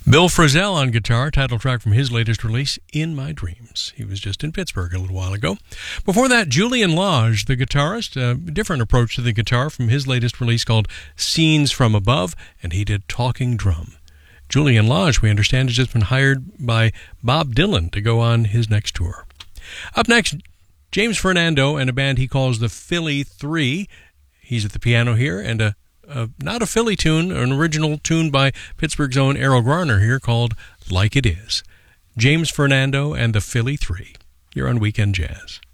Bill Frisell on guitar, title track from his latest release, In My Dreams. He was just in Pittsburgh a little while ago. Before that, Julian Lage, the guitarist, a different approach to the guitar from his latest release called Scenes from Above, and he did Talking Drum. Julian Lage, we understand, has just been hired by Bob Dylan to go on his next tour. Up next, James Fernando and a band he calls the Philly Three. He's at the piano here, and not a Philly tune, an original tune by Pittsburgh's own Errol Garner here called Like It Is. James Fernando and the Philly Three. You're on Weekend Jazz.